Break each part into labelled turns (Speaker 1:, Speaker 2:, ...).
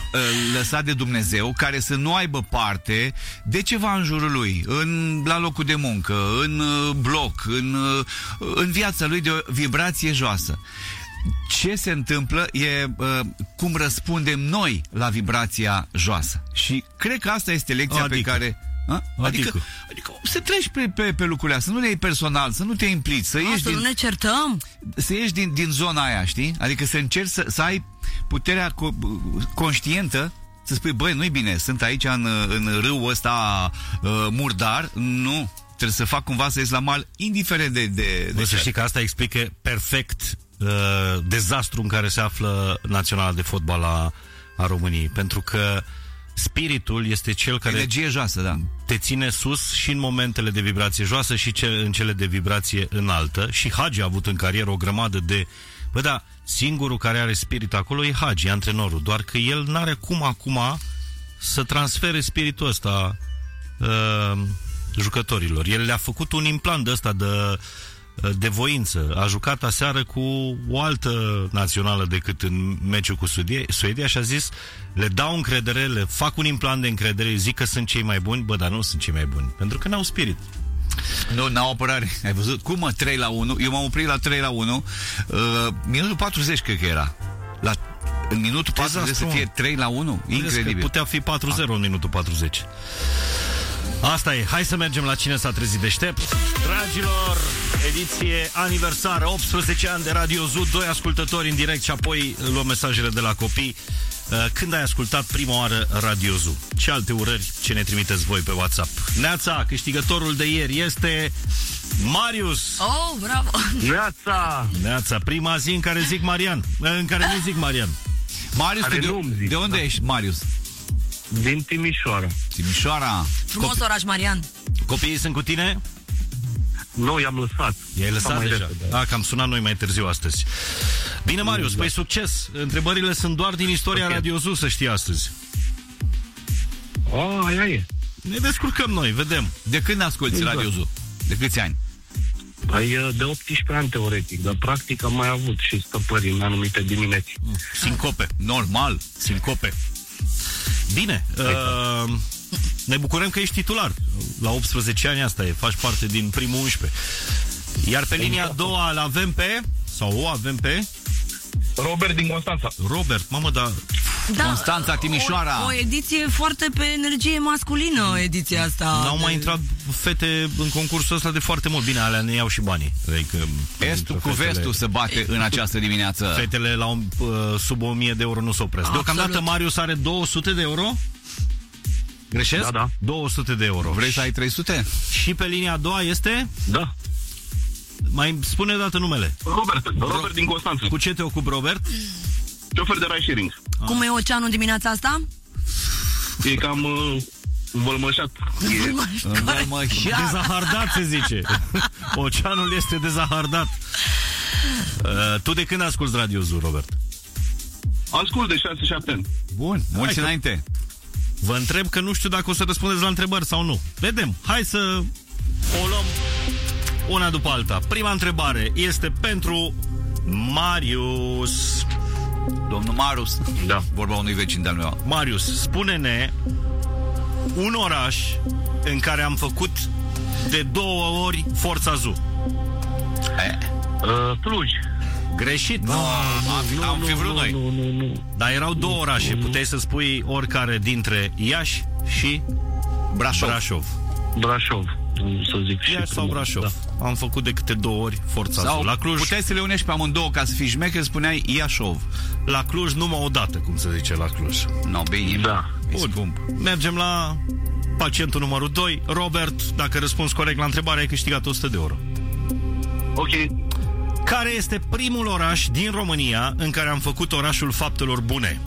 Speaker 1: lăsat de Dumnezeu, care să nu aibă parte de ceva în jurul lui, la locul de muncă, în bloc, în viața lui, de o vibrație joasă. Ce se întâmplă e cum răspundem noi la vibrația joasă. Și cred că asta este lecția pe care... Adică să treci pe lucrurile astea, să nu le iei personal, să nu te implici, să
Speaker 2: nu ne certăm.
Speaker 1: Să ieși din zona aia, știi? Adică să încerci să ai puterea conștientă să spui, băi, nu-i bine, sunt aici în râul ăsta murdar, nu, trebuie să fac cumva să ies la mal, indiferent de
Speaker 3: să știi că asta explică perfect dezastru în care se află Naționala de Fotbal a României, pentru că spiritul este cel care
Speaker 1: energie joasă, da,
Speaker 3: te ține sus și în momentele de vibrație joasă și în cele de vibrație înaltă. Și Hagi a avut în carieră o grămadă de... Bă, da, singurul care are spirit acolo e Hagi, antrenorul, doar că el n-are cum acum să transfere spiritul ăsta jucătorilor. El le-a făcut un implant de ăsta de voință. A jucat aseară cu o altă națională decât în meciul cu Suedia și a zis, le dau încredere, le fac un implant de încredere, zic că sunt cei mai buni, bă, dar nu sunt cei mai buni, pentru că n-au spirit.
Speaker 1: Nu, n-au apărare. Ai văzut? Cum 3-1? Eu m-am oprit la 3-1. Minutul 40 cred că era. În minutul 40 să fie 3-1? Incredibil.
Speaker 3: Putea fi 4-0 în minutul 40. Asta e. Hai să mergem la Cine s-a trezit deștept. Dragilor, ediție aniversară, 18 ani de Radio Zoo, 2 ascultători în direct și apoi luăm mesajele de la copii. Când ai ascultat prima oară Radio Zoo? Ce alte urări ce ne trimiteți voi pe WhatsApp? Neața, câștigătorul de ieri este Marius.
Speaker 2: Oh, bravo!
Speaker 3: Neața, prima zi în care zic Marian. În care nu zic Marian.
Speaker 1: Marius, de unde ești, Marius?
Speaker 4: Din Timișoara.
Speaker 1: Timișoara.
Speaker 2: Frumos oraș, Marian.
Speaker 3: Copiii sunt cu tine?
Speaker 4: Nu, i-am lăsat.
Speaker 3: I-ai lăsat deja? Că am sunat noi mai târziu astăzi. Bine, Marius, păi succes. Întrebările sunt doar din istoria Radio Zoo, să știi astăzi.
Speaker 4: Aia e.
Speaker 3: Ne descurcăm noi, vedem.
Speaker 1: De când asculti Radio Zoo? De câți ani?
Speaker 4: Păi de 18 ani teoretic, dar practic am mai avut și stăpări în anumite dimineți.
Speaker 3: Sincope.
Speaker 1: Normal.
Speaker 3: Sincope. Bine, ne bucurăm că ești titular. La 18 ani asta e, faci parte din primul 11. Iar pe linia a doua îl avem pe, sau o avem pe
Speaker 4: Robert din Constanța.
Speaker 3: Robert, mamă, da.
Speaker 1: Constanța, Timișoara.
Speaker 2: O ediție foarte pe energie masculină, ediția asta.
Speaker 3: N-au mai intrat fete în concursul ăsta de foarte mult. Bine, alea ne iau și banii. Adică
Speaker 1: estul cu vestul se bate în această dimineață.
Speaker 3: Fetele la sub 1000 de euro nu se opresc. Deocamdată Marius are 200 de euro. Greșesc?
Speaker 4: Da.
Speaker 3: 200 de euro.
Speaker 1: Vrei să ai 300?
Speaker 3: Și pe linia a doua este?
Speaker 4: Da.
Speaker 3: Mai spune o dată numele.
Speaker 4: Robert din Constanța.
Speaker 3: Cu ce te ocupi, Robert?
Speaker 4: Șofer de ride sharing.
Speaker 2: Cum e oceanul dimineața asta?
Speaker 4: E cam învălmășat.
Speaker 3: Dezahardat se zice. Oceanul este dezahardat. Tu de când asculti Radio Zoo, Robert?
Speaker 4: Ascult de 6-7 ani.
Speaker 1: Bun, mulți înainte.
Speaker 3: Vă întreb că nu știu dacă o să răspundeți la întrebări sau nu. Vedem. Hai să o luăm una după alta. Prima întrebare este pentru Marius.
Speaker 1: Domnul Marius.
Speaker 4: Da.
Speaker 1: Vorba unui vecin de-al meu.
Speaker 3: Marius, spune-ne un oraș în care am făcut de 2 ori Forța Zoo.
Speaker 4: Cluj.
Speaker 3: Greșit.
Speaker 1: Am fi vrut noi.
Speaker 4: Nu.
Speaker 3: Dar erau 2 orașe. Puteai să spui oricare dintre Iași și Brașov. Să zic și Iași sau Brașov. Da. Am făcut de câte 2 ori Forța Zoo. La Cluj
Speaker 1: puteai să le unești pe amândouă ca să fii șmecher, spuneai Iașov.
Speaker 3: La Cluj numai o dată, cum se zice la Cluj.
Speaker 1: No, bine.
Speaker 4: Da.
Speaker 3: Bun. Mergem la pacientul numărul 2. Robert, dacă răspunzi corect la întrebare, ai câștigat 100 de euro.
Speaker 4: Ok.
Speaker 3: Care este primul oraș din România în care am făcut orașul faptelor bune?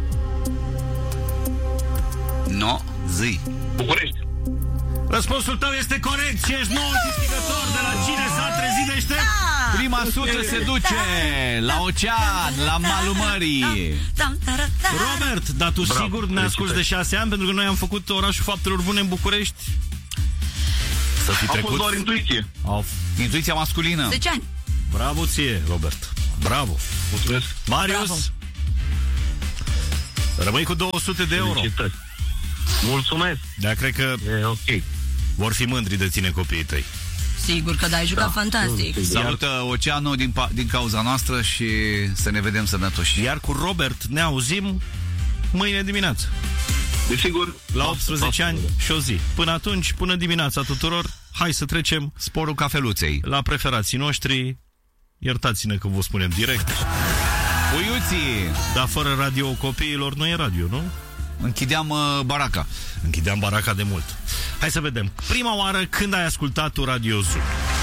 Speaker 1: Zi.
Speaker 4: București.
Speaker 3: Răspunsul tău este corect și ești nou câștigător de la Cine s-a trezit deștept.
Speaker 1: Prima sută se duce la ocean, la malul mării.
Speaker 3: Robert, dar tu sigur ne asculti de 6 ani, pentru că noi am făcut orașul faptelor bune în București. Să fi trecut.
Speaker 4: A fost doar intuiție.
Speaker 1: Intuiția masculină.
Speaker 2: 10 ani.
Speaker 3: Bravo ție, Robert. Bravo.
Speaker 4: Mulțumesc.
Speaker 3: Marius. Rămâi cu 200 de euro.
Speaker 4: Felicitări. Mulțumesc.
Speaker 3: Dar cred că
Speaker 4: E ok.
Speaker 3: vor fi mândri de tine copiii tăi.
Speaker 2: Sigur că da, ai jucat fantastic.
Speaker 1: Salută Oceanul din cauza noastră și să ne vedem sănătoși.
Speaker 3: Iar cu Robert ne auzim mâine dimineață.
Speaker 4: Desigur.
Speaker 3: La 18 ani și o zi. Până atunci, până dimineața tuturor, hai să trecem
Speaker 1: Sporul cafeluței
Speaker 3: la preferații noștri. Iertați-ne că vă spunem direct.
Speaker 1: Uiuții!
Speaker 3: Dar fără radio copiilor nu e radio, nu?
Speaker 1: Închideam baraca.
Speaker 3: Închideam baraca de mult. Hai să vedem. Prima oară când ai ascultat tu Radio Zoo?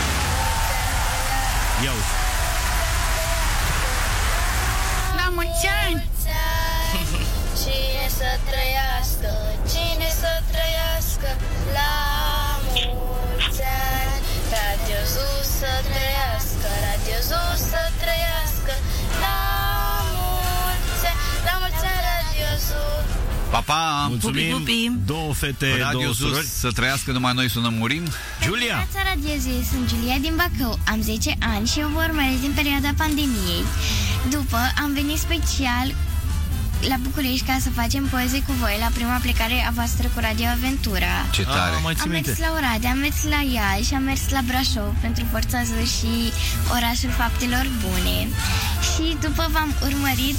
Speaker 3: Ia uite.
Speaker 5: La mulți ani! Cine să trăiască, cine să trăiască, la mulți ani. Radio Zoo să trăiască, Radio Zoo să trăiască, la mulți ani, la mulți ani Radio Zoo.
Speaker 1: Pa, pa!
Speaker 3: Mulțumim.
Speaker 2: Pupi, pupi.
Speaker 3: Două fete,
Speaker 1: Radio
Speaker 3: două
Speaker 1: Zoo
Speaker 3: surori.
Speaker 1: să trăiască, numai noi să ne murim.
Speaker 3: Julia!
Speaker 6: Neața Radio Zoo, sunt Julia din Bacău, am 10 ani și eu vă urmăresc din perioada pandemiei. După, am venit special la București ca să facem poze cu voi la prima plecare a voastră cu Radio Aventura.
Speaker 1: Ce tare!
Speaker 3: Mai ții
Speaker 6: Am mers
Speaker 3: minte?
Speaker 6: la Oradea, am mers la Iași, am mers la Brașov pentru Forța Zoo și orașul faptelor bune. Și după v-am urmărit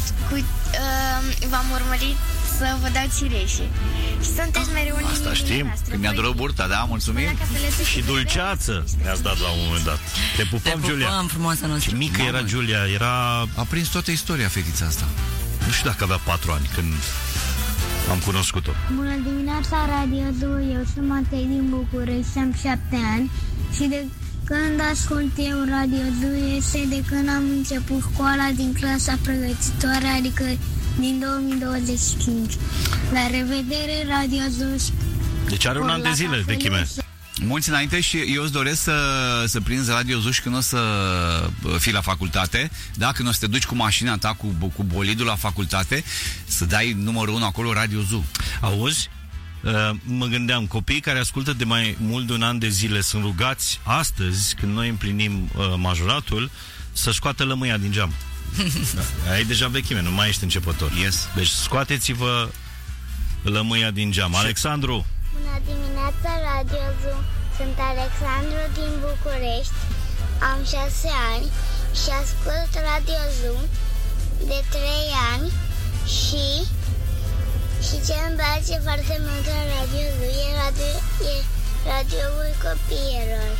Speaker 6: să vă dau cireșe. Și sunteți mereu în
Speaker 3: Asta știm.
Speaker 1: Când ne-a durut burta, da? Mulțumim!
Speaker 3: Și dulceață ne-ați dat la un moment dat. Te
Speaker 2: Te
Speaker 3: pupăm, Julia.
Speaker 2: pupăm, frumoasa noastră.
Speaker 3: Ce mică era Julia, era...
Speaker 1: A prins toată istoria fetița asta.
Speaker 3: Nu știu dacă avea 4 ani când am cunoscut-o.
Speaker 6: Bună dimineața, Radio Zoo, eu sunt Matei din București, am 7 ani și de când ascult eu Radio Zoo este de când am început școala din clasa pregătitoare, adică din 2025. La revedere, Radio Zoo.
Speaker 3: Deci are un an de zile, vechime.
Speaker 1: Mulți înainte și eu îți doresc să prinzi Radio Zoo și când o să fii la facultate, da? Când o să te duci cu mașina ta, cu bolidul la facultate, să dai numărul 1 acolo, Radio Zoo.
Speaker 3: Auzi? Mă gândeam, copiii care ascultă de mai mult de un an de zile sunt rugați astăzi, când noi împlinim majoratul, să scoată lămâia din geam. Da. Ai deja vechime, nu mai ești începător.
Speaker 1: Yes.
Speaker 3: Deci scoateți-vă lămâia din geam. Alexandru!
Speaker 6: Bună dimineața, Radio Zoo. Sunt Alexandru din București, am 6 ani și ascult Radio Zoo de 3 ani și ce îmi place foarte mult la Radio Zoo e radioul copiilor.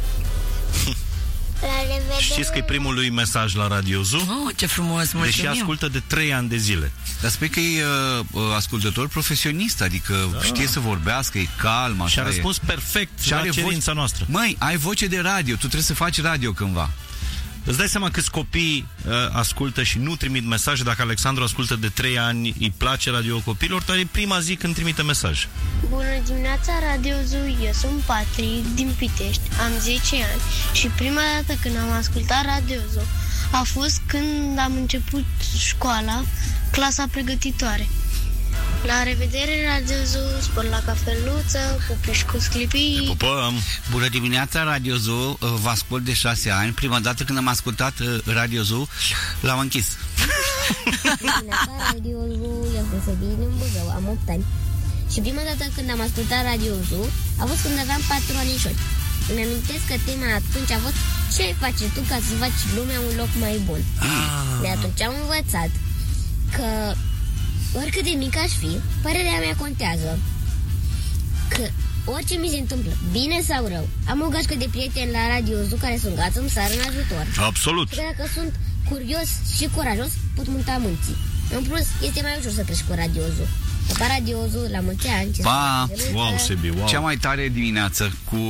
Speaker 6: La revedere.
Speaker 3: Știți că e primul lui mesaj la Radio Zoo?
Speaker 2: Oh, ce frumos, mulțumim.
Speaker 3: Deși ascultă de 3 ani de zile.
Speaker 1: Dar spui că e ascultător profesionist, adică știe să vorbească, e calm, așa.
Speaker 3: Și a răspuns perfect
Speaker 1: Și
Speaker 3: la
Speaker 1: are
Speaker 3: cerința noastră.
Speaker 1: Măi, ai voce de radio, tu trebuie să faci radio cândva.
Speaker 3: Îți dai seama câți copii ascultă și nu trimit mesaje? Dacă Alexandru ascultă de 3 ani, îi place Radio Copilor, dar e prima zi când trimite mesaj.
Speaker 6: Bună dimineața, Radio Zoo, eu sunt Patrick din Pitești, am 10 ani și prima dată când am ascultat Radio Zoo a fost când am început școala, clasa pregătitoare. La revedere, Radio Zoo, spor la cafeluță, pupiși cu sclipii.
Speaker 3: Pupăm!
Speaker 1: Bună dimineața, Radio Zoo, vă ascult de 6 ani. Prima dată când am ascultat Radio Zoo, l-am închis.
Speaker 6: Dimineața, Radio Zoo, eu sunt Sabine din Buzău, am 8 ani. Și prima dată când am ascultat Radio Zoo a fost când aveam 4 anișori. Îmi amintesc că tema atunci a fost: ce faci tu ca să faci lumea un loc mai bun? De atunci am învățat că oricât de mic aș fi, părerea mea contează. Că orice mi se întâmplă, bine sau rău, am o gașcă de prieteni la Radio Zoo care sunt gata să-mi sară în ajutor.
Speaker 3: Absolut!
Speaker 6: Și dacă sunt curios și curajos, pot munta munții. În plus, este mai ușor să crești cu Radio Zoo. Pa, Radio Zoo, la mulți ani.
Speaker 1: Pa!
Speaker 3: Wow, Sebi, wow!
Speaker 1: Cea mai tare dimineață cu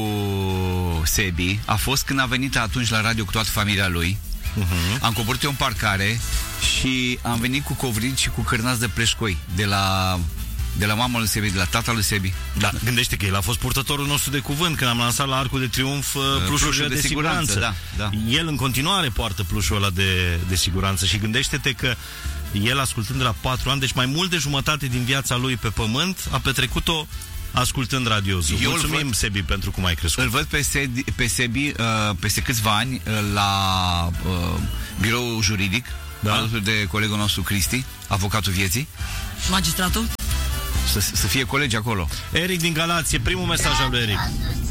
Speaker 1: Sebi a fost când a venit atunci la radio cu toată familia lui. Am coborât eu în parcare și am venit cu covrici și cu cârnați de pleșcoi de la mama lui Sebi, de la tata lui Sebi.
Speaker 3: Da, gândește că el a fost purtătorul nostru de cuvânt când am lansat la Arcul de Triunf plușurile de siguranță.
Speaker 1: Da.
Speaker 3: El în continuare poartă plușul ăla de siguranță și gândește-te că el, ascultând de la 4 ani, deci mai mult de jumătate din viața lui pe pământ, a petrecut-o ascultând Radio Zoo. Mulțumim, Sebi, pentru cum ai crescut.
Speaker 1: Îl văd pe Sebi peste câțiva ani la birou juridic alături de colegul nostru Cristi, avocatul vieții.
Speaker 2: Magistratul?
Speaker 1: Să fie colegi acolo.
Speaker 3: Eric din Galați, e primul mesaj al lui Eric.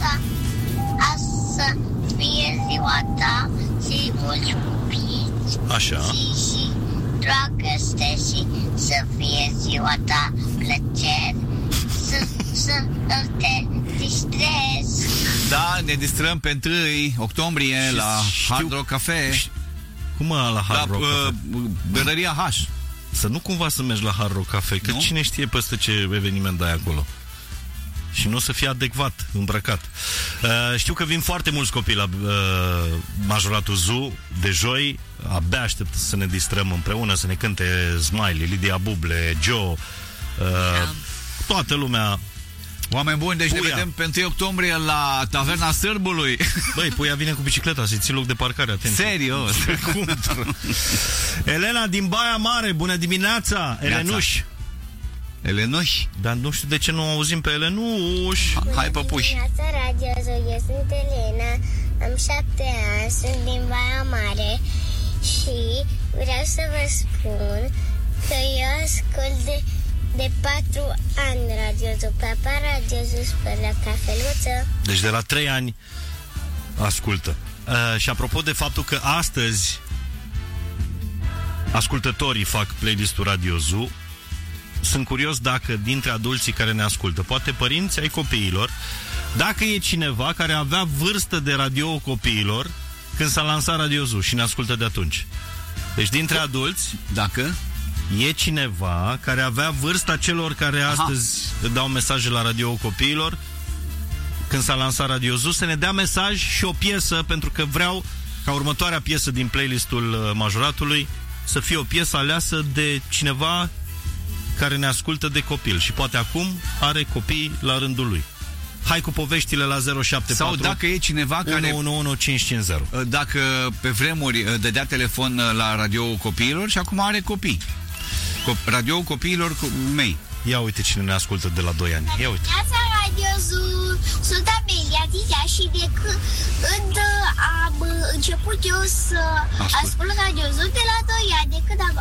Speaker 6: Să fie ziua ta și mulți copii.
Speaker 3: Așa.
Speaker 6: Și dragoste și să fie ziua ta plăcere. Să te distrezi.
Speaker 1: Da, ne distrăm pe 1 octombrie la Hard Rock Cafe.
Speaker 3: Cum la Hard Rock Cafe?
Speaker 1: Berăria H.
Speaker 3: Să nu cumva să mergi la Hard Rock Cafe, că cine știe peste ce eveniment dai acolo. Și nu o să fie adecvat îmbrăcat. Știu că vin foarte mulți copii la majoratul Zoo de joi. Abia aștept să ne distrăm împreună, să ne cânte Smiley, Lidia Buble, Joe, toată lumea.
Speaker 1: Oameni buni, deci Puia. Ne vedem pe 1 octombrie la Taverna Sârbului.
Speaker 3: Băi, Puia vine cu bicicleta, să-i ții loc de parcare, atenție.
Speaker 1: Serios?
Speaker 3: Elena din Baia Mare, bună dimineața! Elenuș.
Speaker 1: Elenuș?
Speaker 3: Dar nu știu de ce nu auzim pe Elenuș.
Speaker 1: Hai, păpuși.
Speaker 6: Bună dimineața, Radio Zoo, eu sunt Elena, am 7 ani, sunt din Baia Mare și vreau să vă spun că eu ascult de 4 ani Radio Zoo. Papa, Radio Zoo, sper la cafeluță.
Speaker 3: Deci de la 3 ani ascultă. Și apropo de faptul că astăzi ascultătorii fac playlist-ul Radio Zoo, sunt curios dacă dintre adulții care ne ascultă, poate părinți ai copiilor, dacă e cineva care avea vârstă de radio copiilor când s-a lansat Radio Zoo și ne ascultă de atunci. Deci dintre adulți,
Speaker 1: dacă
Speaker 3: e cineva care avea vârsta celor care astăzi dau mesaje la radio copiilor când s-a lansat Radio Zoo, să ne dea mesaj și o piesă, pentru că vreau ca următoarea piesă din playlistul majoratului să fie o piesă aleasă de cineva care ne ascultă de copil și poate acum are copii la rândul lui. Hai cu poveștile la 074.
Speaker 1: Sau dacă e cineva care
Speaker 3: 111550.
Speaker 1: Dacă pe vremuri dădea telefon la radio copiilor și acum are copii. Radio copiilor mei.
Speaker 3: Ia uite cine ne ascultă de la 2 ani. Ia uite.
Speaker 6: Radio Zoo, sunt Amelia Zizea și de când am început eu să ascult Radio Zoo de la 2 ani, de când am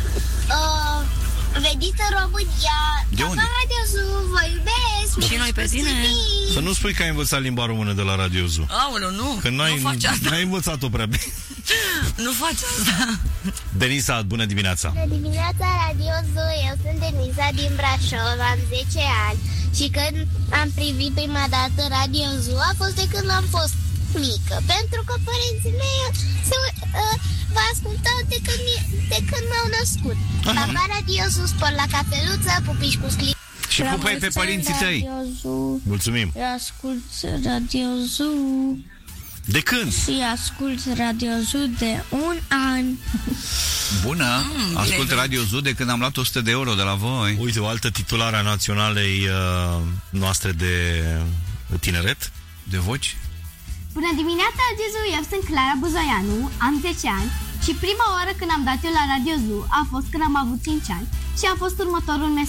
Speaker 6: venit în România.
Speaker 1: De unde?
Speaker 6: Radio Zoo, vă iubesc.
Speaker 2: Și noi pe tine.
Speaker 3: Să nu spui că ai învățat limba română de la Radio Zoo.
Speaker 2: Aoleu, nu.
Speaker 3: Că
Speaker 2: nu faci asta.
Speaker 3: N-ai învățat-o prea bine.
Speaker 2: Nu faci asta.
Speaker 3: Denisa, bună dimineața.
Speaker 6: Bună dimineața, Radio Zoo. Eu sunt Denisa din Brașov, am 10 ani. Și când am privit prima dată Radio Zoo a fost de când am fost mică, pentru că părinții mei vă ascultau de când m-au născut. Papa, Radio Zoo, spor la cafeluță, pupici cu sclip.
Speaker 1: Și pupai pe părinții tăi.
Speaker 3: Mulțumim.
Speaker 6: Eu ascult Radio Zoo.
Speaker 3: De când?
Speaker 6: Și ascult Radio Zoo de 1 an.
Speaker 1: Bună! Ascult Radio Zoo de când am luat 100 de euro de la voi.
Speaker 3: Uite, o altă titulară a naționalei noastre de tineret.
Speaker 1: De voci.
Speaker 7: Bună dimineața, Radio Zoo! Eu sunt Clara Buzoianu, am 10 ani și prima oară când am dat eu la Radio Zoo a fost când am avut 5 ani și a fost următorul mesaj.